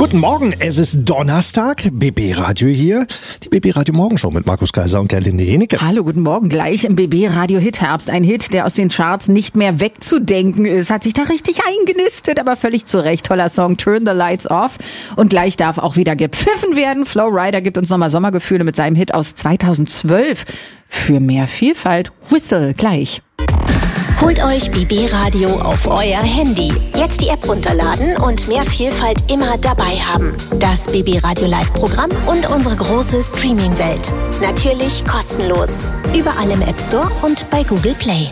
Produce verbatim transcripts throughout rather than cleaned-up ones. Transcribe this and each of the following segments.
Guten Morgen, es ist Donnerstag, B B Radio hier, die B B Radio Morgenshow mit Markus Kaiser und Gerlinde Jenecke. Hallo, guten Morgen, gleich im B B Radio Hit Herbst. Ein Hit, der aus den Charts nicht mehr wegzudenken ist, hat sich da richtig eingenistet, aber völlig zu Recht. Toller Song, Turn the Lights Off. Und gleich darf auch wieder gepfiffen werden. Flo Rida gibt uns nochmal Sommergefühle mit seinem Hit aus zweitausendzwölf. Für mehr Vielfalt, Whistle, gleich. Holt euch B B Radio auf euer Handy. Jetzt die App runterladen und mehr Vielfalt immer dabei haben. Das B B Radio Live-Programm und unsere große Streaming-Welt. Natürlich kostenlos. Überall im App Store und bei Google Play.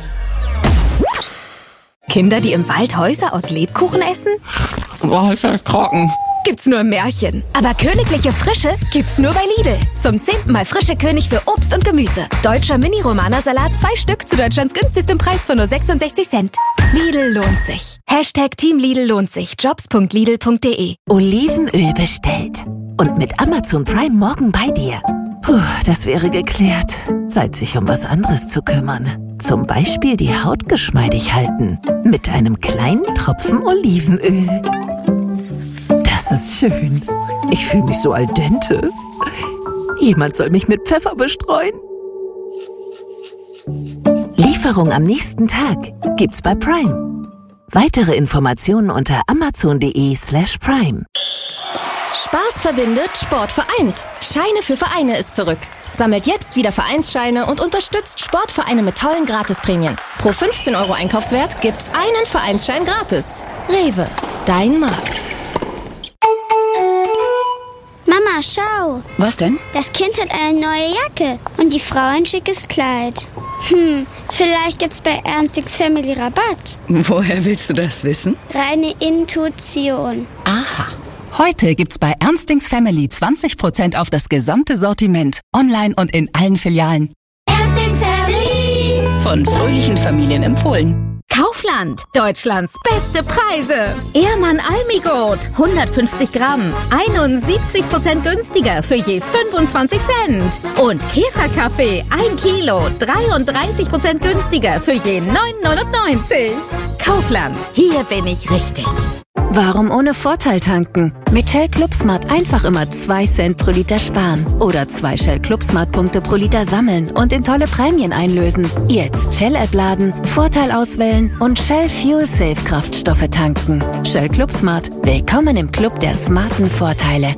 Kinder, die im Wald Häuser aus Lebkuchen essen? Boah, ist das trocken. Gibt's nur im Märchen. Aber königliche Frische gibt's nur bei Lidl. Zum zehnten Mal frische König für Obst und Gemüse. Deutscher Mini-Romana-Salat, zwei Stück zu Deutschlands günstigstem Preis von nur sechsundsechzig Cent. Lidl lohnt sich. Hashtag Team Lidl lohnt sich. Jobs punkt lidl punkt de. Olivenöl bestellt. Und mit Amazon Prime morgen bei dir. Puh, das wäre geklärt. Zeit, sich um was anderes zu kümmern. Zum Beispiel die Haut geschmeidig halten. Mit einem kleinen Tropfen Olivenöl. Das ist schön. Ich fühle mich so al dente. Jemand soll mich mit Pfeffer bestreuen. Lieferung am nächsten Tag gibt's bei Prime. Weitere Informationen unter amazon.de slash prime. Spaß verbindet, Sport vereint. Scheine für Vereine ist zurück. Sammelt jetzt wieder Vereinsscheine und unterstützt Sportvereine mit tollen Gratisprämien. Pro fünfzehn Euro Einkaufswert gibt's einen Vereinsschein gratis. Rewe, dein Markt. Mama, schau. Was denn? Das Kind hat eine neue Jacke und die Frau ein schickes Kleid. Hm, vielleicht gibt's bei Ernstings Family Rabatt. Woher willst du das wissen? Reine Intuition. Aha. Heute gibt's bei Ernstings Family zwanzig Prozent auf das gesamte Sortiment. Online und in allen Filialen. Ernstings Family. Von fröhlichen Familien empfohlen. Kaufland, Deutschlands beste Preise. Ehrmann Almigot, hundertfünfzig Gramm, einundsiebzig Prozent günstiger für je fünfundzwanzig Cent. Und Käferkaffee, ein Kilo, dreiunddreißig Prozent günstiger für je neun neunundneunzig. Kaufland, hier bin ich richtig. Warum ohne Vorteil tanken? Mit Shell ClubSmart einfach immer zwei Cent pro Liter sparen. Oder zwei Shell ClubSmart-Punkte pro Liter sammeln und in tolle Prämien einlösen. Jetzt Shell-App laden, Vorteil auswählen und Shell Fuel Safe Kraftstoffe tanken. Shell ClubSmart. Willkommen im Club der smarten Vorteile.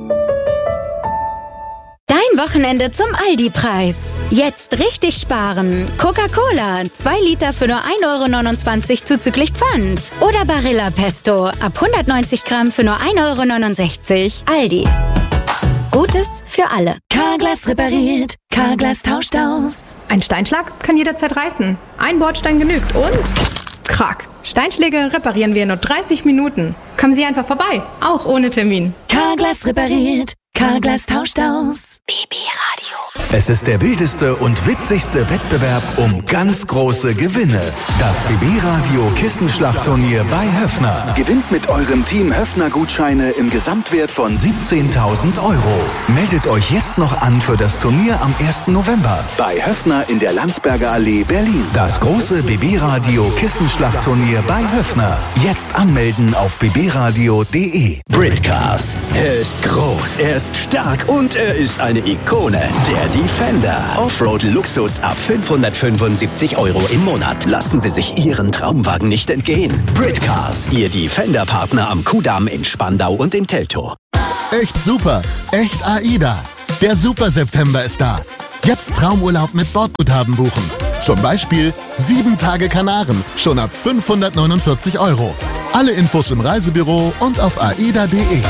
Dein Wochenende zum Aldi-Preis. Jetzt richtig sparen. Coca-Cola, zwei Liter für nur ein Euro neunundzwanzig zuzüglich Pfand. Oder Barilla Pesto, ab hundertneunzig Gramm für nur ein Euro neunundsechzig. Aldi. Gutes für alle. Carglass repariert, Carglass tauscht aus. Ein Steinschlag kann jederzeit reißen. Ein Bordstein genügt und... Krack. Steinschläge reparieren wir in nur dreißig Minuten. Kommen Sie einfach vorbei, auch ohne Termin. Carglass repariert, Carglass tauscht aus. B B Radio. Es ist der wildeste und witzigste Wettbewerb um ganz große Gewinne. Das B B Radio Kissenschlachtturnier bei Höffner. Gewinnt mit eurem Team Höffner-Gutscheine im Gesamtwert von siebzehntausend Euro. Meldet euch jetzt noch an für das Turnier am ersten November bei Höffner in der Landsberger Allee, Berlin. Das große B B Radio Kissenschlachtturnier bei Höffner. Jetzt anmelden auf b b radio punkt de. Britcars. Er ist groß, er ist stark und er ist eine Ikone. Der Defender. Offroad-Luxus ab fünfhundertfünfundsiebzig Euro im Monat. Lassen Sie sich Ihren Traumwagen nicht entgehen. Britcars. Ihr Defender-Partner am Kudamm in Spandau und in Teltow. Echt super. Echt AIDA. Der Super September ist da. Jetzt Traumurlaub mit Bordguthaben buchen. Zum Beispiel sieben Tage Kanaren. Schon ab fünfhundertneunundvierzig Euro. Alle Infos im Reisebüro und auf aida punkt de.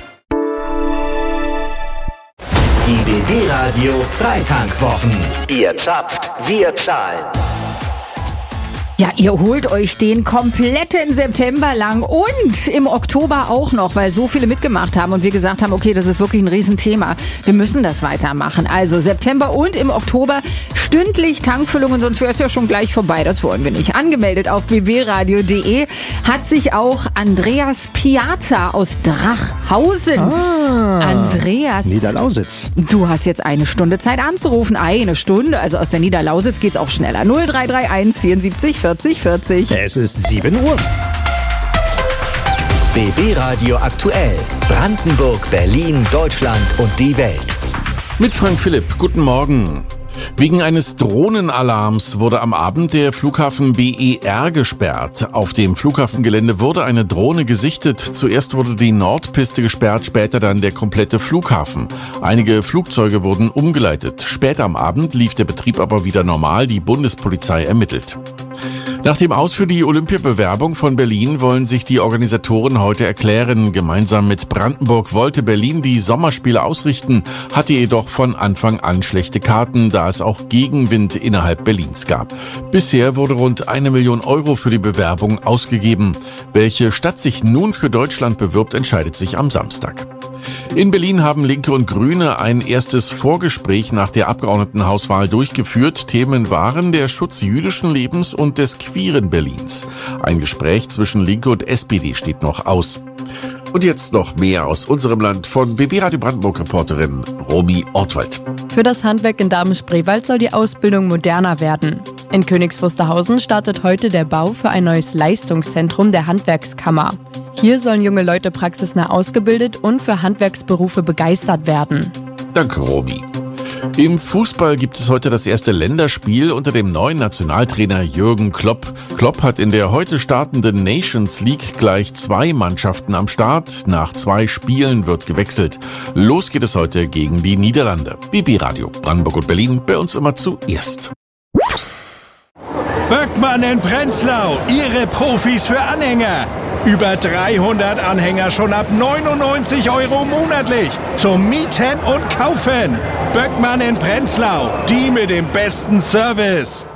Die B B Radio Freitankwochen. Ihr zapft, wir zahlen. Ja, ihr holt euch den kompletten September lang und im Oktober auch noch, weil so viele mitgemacht haben und wir gesagt haben, okay, das ist wirklich ein Riesenthema. Wir müssen das weitermachen. Also September und im Oktober stündlich Tankfüllungen, sonst wäre es ja schon gleich vorbei. Das wollen wir nicht. Angemeldet auf b b radio punkt de hat sich auch Andreas Piazza aus Drachhausen. Ah, Andreas, Niederlausitz. Du hast jetzt eine Stunde Zeit anzurufen. Eine Stunde, also aus der Niederlausitz geht's auch schneller. null drei drei eins vierundsiebzig vierzig vierzig. Es ist sieben Uhr. B B Radio aktuell. Brandenburg, Berlin, Deutschland und die Welt. Mit Frank Philipp, guten Morgen. Wegen eines Drohnenalarms wurde am Abend der Flughafen B E R gesperrt. Auf dem Flughafengelände wurde eine Drohne gesichtet. Zuerst wurde die Nordpiste gesperrt, später dann der komplette Flughafen. Einige Flugzeuge wurden umgeleitet. Später am Abend lief der Betrieb aber wieder normal. Die Bundespolizei ermittelt. Nach dem Aus für die Olympiabewerbung von Berlin wollen sich die Organisatoren heute erklären. Gemeinsam mit Brandenburg wollte Berlin die Sommerspiele ausrichten, hatte jedoch von Anfang an schlechte Karten, da es auch Gegenwind innerhalb Berlins gab. Bisher wurde rund eine Million Euro für die Bewerbung ausgegeben. Welche Stadt sich nun für Deutschland bewirbt, entscheidet sich am Samstag. In Berlin haben Linke und Grüne ein erstes Vorgespräch nach der Abgeordnetenhauswahl durchgeführt. Themen waren der Schutz jüdischen Lebens und des queeren Berlins. Ein Gespräch zwischen Linke und S P D steht noch aus. Und jetzt noch mehr aus unserem Land von B B Radio Brandenburg-Reporterin Romy Ortwald. Für das Handwerk in Damen-Spreewald soll die Ausbildung moderner werden. In Königs Wusterhausen startet heute der Bau für ein neues Leistungszentrum der Handwerkskammer. Hier sollen junge Leute praxisnah ausgebildet und für Handwerksberufe begeistert werden. Danke, Romy. Im Fußball gibt es heute das erste Länderspiel unter dem neuen Nationaltrainer Jürgen Klopp. Klopp hat in der heute startenden Nations League gleich zwei Mannschaften am Start. Nach zwei Spielen wird gewechselt. Los geht es heute gegen die Niederlande. B B Radio Brandenburg und Berlin, bei uns immer zuerst. Böckmann in Prenzlau, Ihre Profis für Anhänger. Über dreihundert Anhänger schon ab neunundneunzig Euro monatlich. Zum Mieten und Kaufen. Böckmann in Prenzlau, die mit dem besten Service.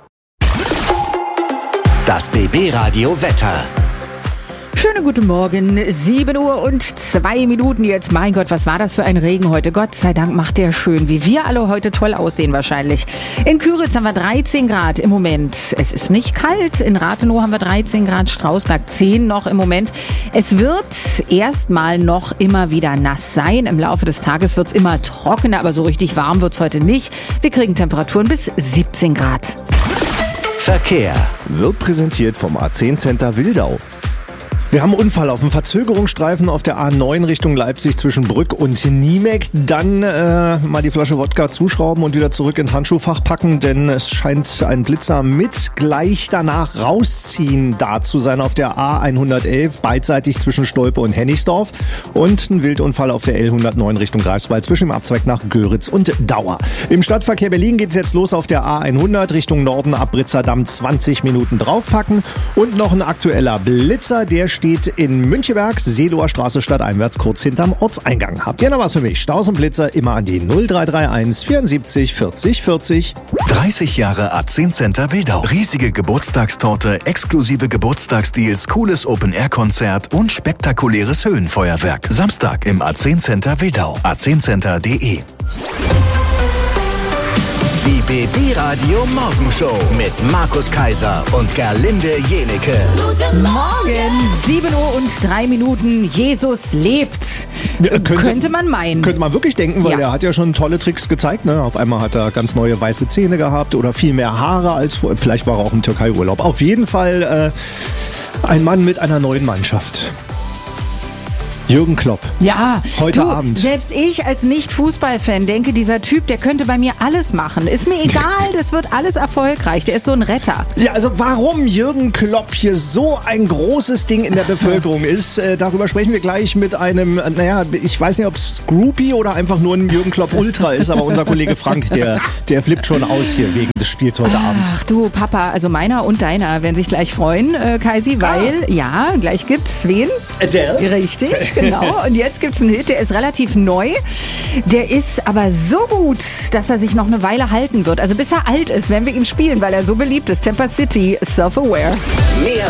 Das B B Radio Wetter. Schönen guten Morgen, sieben Uhr und zwei Minuten jetzt. Mein Gott, was war das für ein Regen heute? Gott sei Dank macht der schön, wie wir alle heute toll aussehen wahrscheinlich. In Küritz haben wir dreizehn Grad im Moment. Es ist nicht kalt. In Rathenow haben wir dreizehn Grad, Strausberg zehn noch im Moment. Es wird erstmal noch immer wieder nass sein. Im Laufe des Tages wird es immer trockener, aber so richtig warm wird es heute nicht. Wir kriegen Temperaturen bis siebzehn Grad. Verkehr wird präsentiert vom A zehn Center Wildau. Wir haben einen Unfall auf dem Verzögerungsstreifen auf der A neun Richtung Leipzig zwischen Brück und Niemek. Dann äh, mal die Flasche Wodka zuschrauben und wieder zurück ins Handschuhfach packen, denn es scheint ein Blitzer mit gleich danach rausziehen da zu sein auf der A hundertelf, beidseitig zwischen Stolpe und Hennigsdorf. Und ein Wildunfall auf der L hundertneun Richtung Greifswald zwischen dem Abzweig nach Göritz und Dauer. Im Stadtverkehr Berlin geht es jetzt los auf der A hundert Richtung Norden ab Britzerdamm, zwanzig Minuten draufpacken. Und noch ein aktueller Blitzer, der steht in Müncheberg, Seeloher Straße stadteinwärts, kurz hinterm Ortseingang. Habt ihr noch was für mich? Staus und Blitzer immer an die null drei drei eins vierundsiebzig vierzig vierzig. dreißig Jahre A zehn Center Wildau. Riesige Geburtstagstorte, exklusive Geburtstagsdeals, cooles Open-Air-Konzert und spektakuläres Höhenfeuerwerk. Samstag im A zehn Center Wildau. a zehn center punkt de. Die B B Radio Morgenshow mit Markus Kaiser und Gerlinde Jenecke. Guten Morgen, sieben Uhr und drei Minuten. Jesus lebt. Ja, könnte, könnte man meinen. Könnte man wirklich denken, weil ja. er hat ja schon tolle Tricks gezeigt. Ne? Auf einmal hat er ganz neue weiße Zähne gehabt oder viel mehr Haare als vor. Vielleicht war er auch im Türkei-Urlaub. Auf jeden Fall äh, ein Mann mit einer neuen Mannschaft. Jürgen Klopp. Ja, heute du, Abend. Selbst ich als Nicht-Fußball-Fan denke, dieser Typ, der könnte bei mir alles machen. Ist mir egal, das wird alles erfolgreich. Der ist so ein Retter. Ja, also warum Jürgen Klopp hier so ein großes Ding in der Bevölkerung ist, äh, darüber sprechen wir gleich mit einem, naja, ich weiß nicht, ob es Groupie oder einfach nur ein Jürgen Klopp Ultra ist, aber unser Kollege Frank, der, der flippt schon aus hier wegen des Spiels heute Ach, Abend. Ach du, Papa, also meiner und deiner werden sich gleich freuen, äh, Kaisi, weil, ah. ja, gleich gibt's wen? Adele. Richtig, genau. Und jetzt gibt's einen Hit, der ist relativ neu. Der ist aber so gut, dass er sich noch eine Weile halten wird. Also bis er alt ist, werden wir ihn spielen, weil er so beliebt ist. Temper City, Self-Aware. Mehr